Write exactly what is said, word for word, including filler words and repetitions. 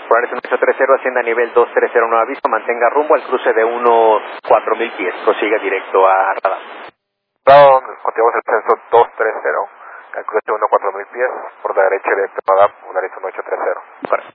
Polaris uno ocho tres cero, ascienda a nivel dos tres cero, no aviso, mantenga rumbo al cruce de uno cuatro mil pies, prosiga directo a radar. Down, continuamos el ascenso dos tres cero, al cruce uno cuatro mil pies, por la derecha directo a radar, Polaris uno ocho tres cero. Correcto.